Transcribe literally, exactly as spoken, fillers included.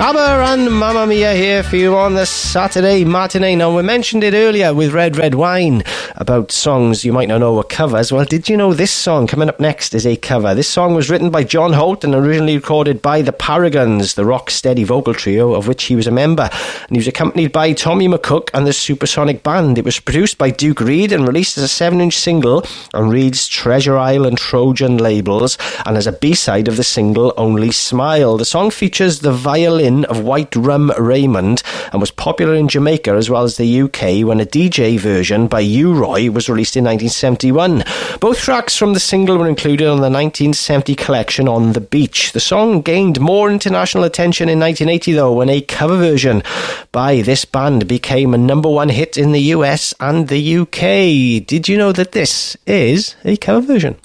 ABBA and Mamma Mia here for you on the Saturday matinee. Now, we mentioned it earlier with Red Red Wine about songs you might not know were covers. Well, did you know this song coming up next is a cover? This song was written by John Holt and originally recorded by the Paragons, the rock-steady vocal trio of which he was a member. And he was accompanied by Tommy McCook and the Supersonic Band. It was produced by Duke Reid and released as a seven-inch single on Reid's Treasure Isle and Trojan labels, and as a B-side of the single Only Smile. The song features the violin of White Rum Raymond and was popular in Jamaica as well as the U K when a D J version by U-Roy was released in nineteen seventy-one. Both tracks from the single were included on the nineteen seventy collection On the Beach. The song gained more international attention in nineteen eighty though, when a cover version by this band became a number one hit in the U S and the U K. Did you know that this is a cover version?